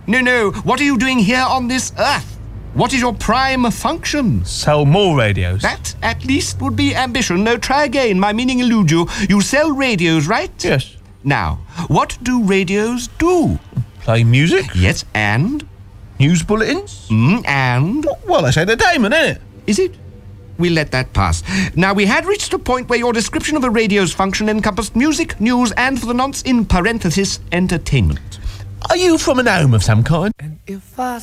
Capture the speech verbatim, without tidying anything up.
No, no. What are you doing here on this earth? What is your prime function? Sell more radios. That, at least, would be ambition. No, try again. My meaning eludes you. You sell radios, right? Yes. Now, what do radios do? Play music. Yes, and? News bulletins. Mm, and? Well, that's entertainment, isn't it? Is it? We'll let that pass. Now, we had reached a point where your description of a radio's function encompassed music, news, and, for the nonce, in parenthesis, entertainment. Are you from an home of some kind? And if I